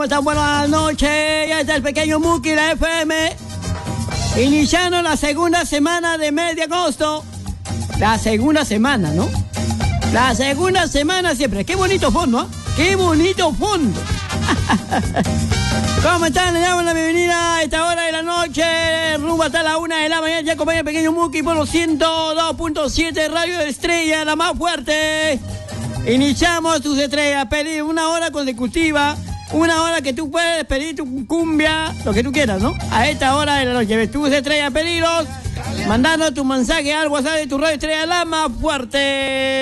están? Buenas noches. Ya está el pequeño Muki, la FM. Iniciando la segunda semana de mes de agosto. La segunda semana, ¿no? La segunda semana siempre. Qué bonito fondo, ¿eh? Qué bonito fondo. ¿Cómo están? Le damos la bienvenida a esta hora de la noche. Rumbo hasta la 1 de la mañana. Ya acompaña el pequeño Muki por los 102.7 Radio de Estrella, la más fuerte. Iniciamos tus estrellas. Pedir una hora consecutiva. Una hora que tú puedes pedir tu cumbia, lo que tú quieras, ¿no? A esta hora de la noche. Tus estrellas, pedidos. Mandando tu mensaje al WhatsApp de tu Radio Estrella, la más fuerte.